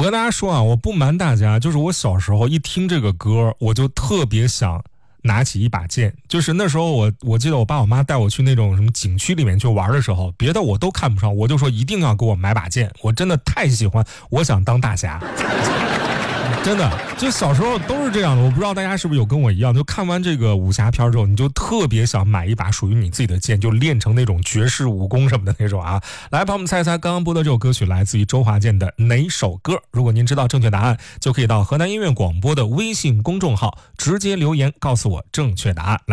跟大家说啊，我不瞒大家，就是我小时候一听这个歌，我就特别想拿起一把剑。就是那时候我记得我爸我妈带我去那种什么景区里面去玩的时候，别的我都看不上，我就说一定要给我买把剑，我真的太喜欢，我想当大侠。真的，就小时候都是这样的。我不知道大家是不是有跟我一样，就看完这个武侠片之后，你就特别想买一把属于你自己的剑，就练成那种绝世武功什么的那种啊。来，帮我们猜一猜，刚刚播的这首歌曲来自于周华健的哪首歌？如果您知道正确答案，就可以到河南音乐广播的微信公众号直接留言告诉我正确答案。